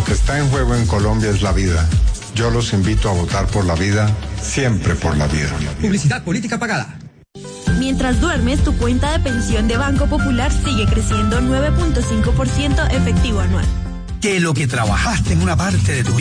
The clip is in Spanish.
Lo que está en juego en Colombia es la vida. Yo los invito a votar por la vida, siempre por la vida. Publicidad política pagada. Mientras duermes, tu cuenta de pensión de Banco Popular sigue creciendo 9.5% efectivo anual. Que lo que trabajaste en una parte de tu vida